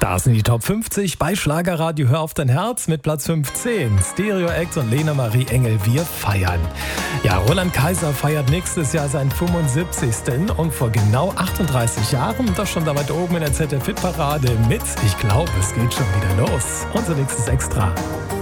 Da sind die Top 50 bei Schlagerradio Hör auf dein Herz mit Platz 15. Stereo Act und Lena Marie Engel, wir feiern. Ja, Roland Kaiser feiert nächstes Jahr seinen 75. Und vor genau 38 Jahren, das schon da weit oben in der ZDF-Hit-Parade mit Ich glaube, es geht schon wieder los. Unser nächstes Extra.